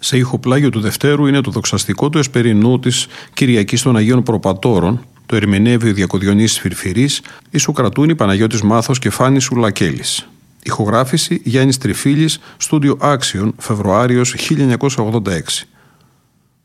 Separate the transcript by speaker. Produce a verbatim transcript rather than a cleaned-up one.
Speaker 1: Σε ηχοπλάγιο του Δευτέρου είναι το δοξαστικό του Εσπερινού της Κυριακής των Αγίων Προπατώρων, το ερμηνεύει ο Διακοδιονύσης Φυρφυρής, ισοκρατούνη Παναγιώτης Μάθος και Φάνης Ουλακέλης. Ηχογράφηση Γιάννης Τριφίλης, στούντιο Άξιον, Φεβρουάριος χίλια εννιακόσια ογδόντα έξι.